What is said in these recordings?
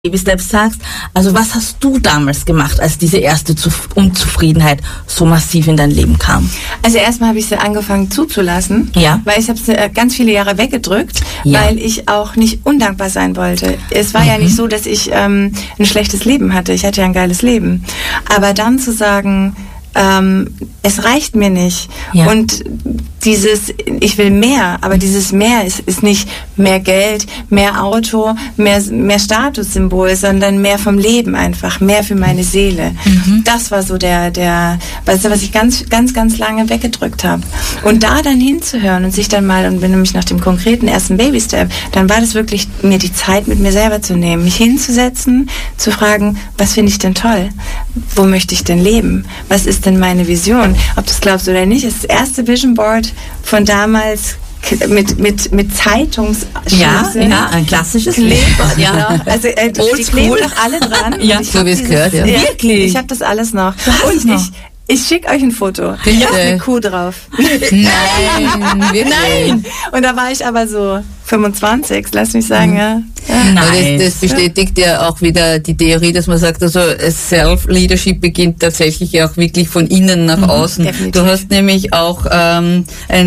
Baby Steps sagst, also was hast du damals gemacht, als diese erste Unzufriedenheit so massiv in dein Leben kam? Also erstmal habe ich sie angefangen zuzulassen, weil ich habe sie ganz viele Jahre weggedrückt, weil ich auch nicht undankbar sein wollte. Es war ja nicht so, dass ich ein schlechtes Leben hatte. Ich hatte ja ein geiles Leben. Aber dann zu sagen, es reicht mir nicht. Und ich will mehr, aber dieses mehr ist nicht mehr Geld, mehr Auto, mehr Statussymbol, sondern mehr vom Leben einfach, mehr für meine Seele. Das war so was ich ganz, ganz, ganz lange weggedrückt habe. Und da dann hinzuhören und sich dann mal, und wenn nämlich nach dem konkreten ersten Baby-Step, dann war das wirklich, mir die Zeit mit mir selber zu nehmen, mich hinzusetzen, zu fragen, was finde ich denn toll? Wo möchte ich denn leben? Was ist denn meine Vision? Ob du es glaubst oder nicht, ist das erste Vision Board von damals mit Zeitungsschlüsseln. Ja, ein klassisches Kleber. Ja. Also die kleben doch alle dran. So wie es gehört. Ja. Wirklich? Ich habe das alles noch. Ich schicke euch ein Foto. Da ist eine Kuh drauf. Nein, wirklich? Nein. Und da war ich aber so 25, lass mich sagen, Nein. Das bestätigt ja auch wieder die Theorie, dass man sagt, also Self-Leadership beginnt tatsächlich auch wirklich von innen nach außen. Definitiv. Du hast nämlich auch ich habe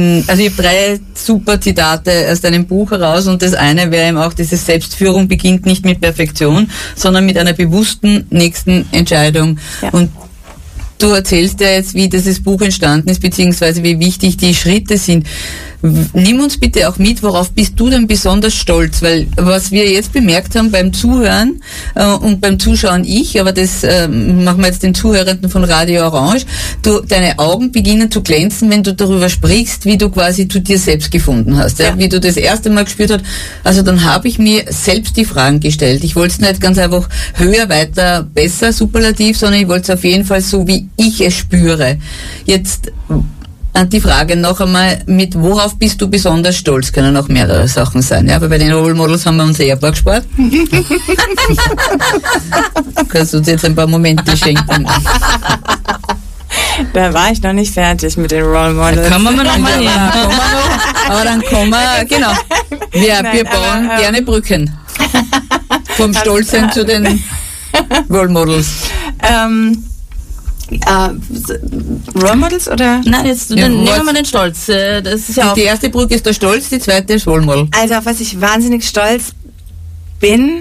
3 super Zitate aus deinem Buch heraus, und das eine wäre eben auch, diese Selbstführung beginnt nicht mit Perfektion, sondern mit einer bewussten nächsten Entscheidung. Ja. Und du erzählst ja jetzt, wie dieses Buch entstanden ist, beziehungsweise wie wichtig die Schritte sind. Nimm uns bitte auch mit, worauf bist du denn besonders stolz? Weil was wir jetzt bemerkt haben beim Zuhören und beim Zuschauen aber das machen wir jetzt den Zuhörenden von Radio Orange, deine Augen beginnen zu glänzen, wenn du darüber sprichst, wie du quasi zu dir selbst gefunden hast. Ja? Wie du das erste Mal gespürt hast. Also dann habe ich mir selbst die Fragen gestellt. Ich wollte es nicht ganz einfach höher, weiter, besser, superlativ, sondern ich wollte es auf jeden Fall so, wie ich es spüre. Jetzt die Frage noch einmal, mit worauf bist du besonders stolz? Können auch mehrere Sachen sein, ja? Aber bei den Role Models haben wir uns ein paar gespart. Kannst du uns jetzt ein paar Momente schenken? Da war ich noch nicht fertig mit den Role Models. Da kommen wir noch mal hin. Aber dann kommen wir, genau. Wir bauen gerne Brücken. Vom Stolzsein zu den Role Models. Role Models oder? Nein, jetzt nehmen wir mal den Stolz. Das ist die erste Brücke ist der Stolz, die zweite ist Role Model. Also auf was ich wahnsinnig stolz bin,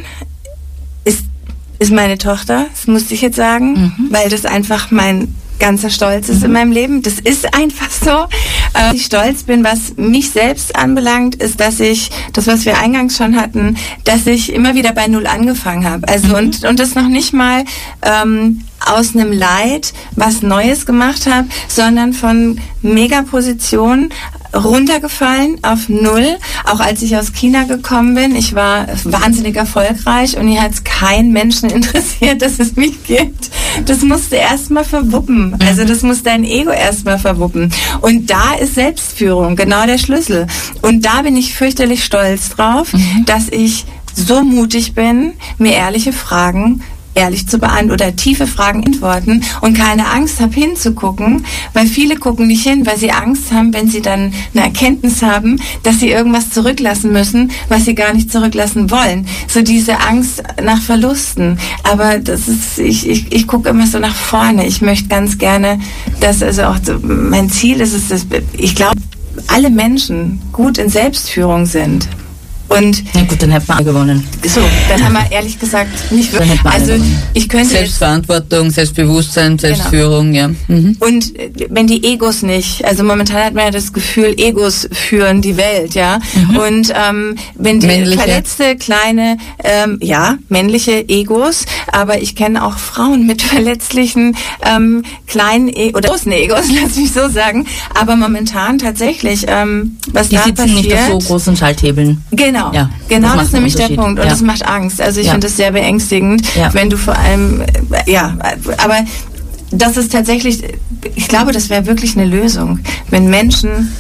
ist meine Tochter. Das musste ich jetzt sagen, weil das einfach mein ganzer Stolz ist in meinem Leben. Das ist einfach so. Ich stolz bin, was mich selbst anbelangt, ist, dass ich, das was wir eingangs schon hatten, dass ich immer wieder bei Null angefangen habe. Also und das noch nicht mal aus einem Leid was Neues gemacht habe, sondern von Megapositionen runtergefallen auf Null. Auch als ich aus China gekommen bin, ich war wahnsinnig erfolgreich und hier hat es keinen Menschen interessiert, dass es mich gibt. Das musste erstmal verwuppen. Also das muss dein Ego erstmal verwuppen. Und da ist Selbstführung genau der Schlüssel. Und da bin ich fürchterlich stolz drauf, dass ich so mutig bin, mir ehrliche Fragen ehrlich zu beantworten oder tiefe Fragen antworten und keine Angst habe hinzugucken, weil viele gucken nicht hin, weil sie Angst haben, wenn sie dann eine Erkenntnis haben, dass sie irgendwas zurücklassen müssen, was sie gar nicht zurücklassen wollen. So diese Angst nach Verlusten. Aber das ist, ich gucke immer so nach vorne. Ich möchte ganz gerne, dass also auch so, mein Ziel ist es, ich glaube, alle Menschen gut in Selbstführung sind. Und na gut, dann hätten wir gewonnen. So, dann haben wir ehrlich gesagt nicht wirklich. Also ich könnte Selbstverantwortung, Selbstbewusstsein, Selbstführung, ja. Und wenn die Egos nicht, also momentan hat man ja das Gefühl, Egos führen die Welt, ja. Und wenn die männliche, verletzte kleine, männliche Egos, aber ich kenne auch Frauen mit verletzlichen kleinen oder großen Egos, lass mich so sagen. Aber momentan tatsächlich, was die da sitzen passiert, nicht auf so großen Schalthebeln. Genau, das ist nämlich der Punkt. Und das macht Angst. Also ich finde das sehr beängstigend, wenn du vor allem, aber das ist tatsächlich, ich glaube, das wäre wirklich eine Lösung, wenn Menschen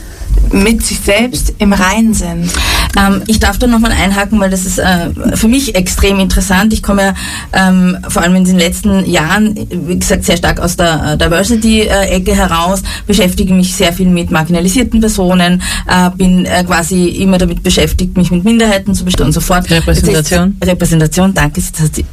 mit sich selbst im Reinen sind. Ich darf da nochmal einhaken, weil das ist für mich extrem interessant. Ich komme ja vor allem in den letzten Jahren, wie gesagt, sehr stark aus der Diversity-Ecke heraus, beschäftige mich sehr viel mit marginalisierten Personen, bin quasi immer damit beschäftigt, mich mit Minderheiten zu bestimmen und so fort. Repräsentation, danke,